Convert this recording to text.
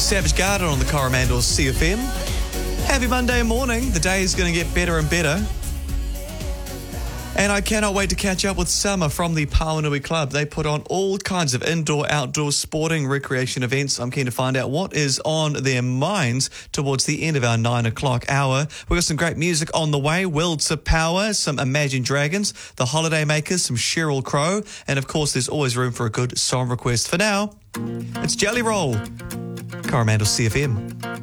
Savage Garden on the Coromandel CFM. Happy Monday morning. The day is going to get better and better. And I cannot wait to catch up with Summer from the Pawanui Club. They put on all kinds of indoor, outdoor sporting, recreation events. I'm keen to find out what is on their minds towards the end of our 9 o'clock hour. We've got some great music on the way. Will to Power, some Imagine Dragons, the Holiday Makers, some Sheryl Crow, and of course there's always room for a good song request. For now, it's Jelly Roll, Coromandel CFM.